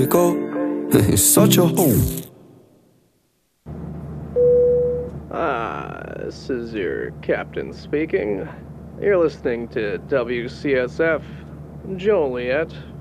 me go. You're such a hoe. This is your captain speaking. You're listening to WCSF Joliet.